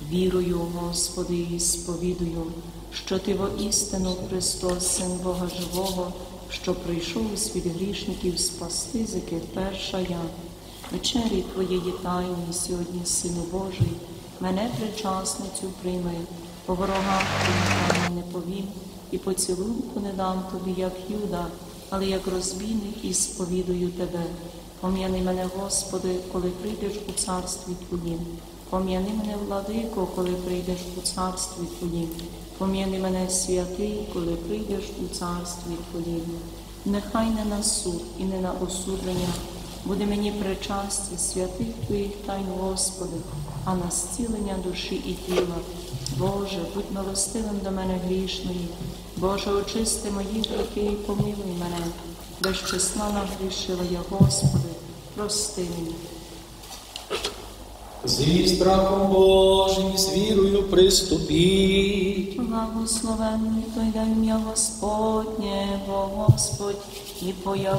Вірую, Господи, і сповідую, що Ти воістину Христос, Син Бога Живого, що прийшов у світ грішників спасти, з яких перша я. Вечері Твоєї тайні сьогодні, Сину Божий, мене причасницю прийми, по ворогах Твоїм не повім, і поцілунку не дам Тобі, як Юда, але як розбійник, і сповідую Тебе. Пом'яни мене, Господи, коли прийдеш у царстві Твоїм. Пом'яни мене, Владико, коли прийдеш у царстві Твоїм. Пом'яни мене, Святий, коли прийдеш у царстві Твоїм. Нехай не на суд і не на осудження буде мені причастя святих Твоїх тайн, Господи, а на зцілення душі і тіла. Боже, будь милостивим до мене грішної. Боже, очисти мої гріхи і помилуй мене. Без числа нагрішила я, Господи, прости мені. Зі страхом Божим і з вірою приступіть. Благословенний той день ім'я Господнє, бо Господь і появ